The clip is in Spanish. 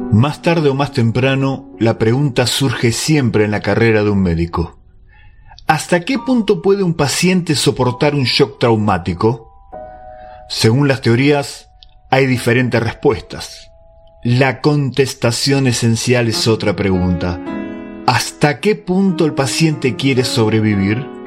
Más tarde o más temprano, la pregunta surge siempre en la carrera de un médico. ¿Hasta qué punto puede un paciente soportar un shock traumático? Según las teorías, hay diferentes respuestas. La contestación esencial es otra pregunta. ¿Hasta qué punto el paciente quiere sobrevivir?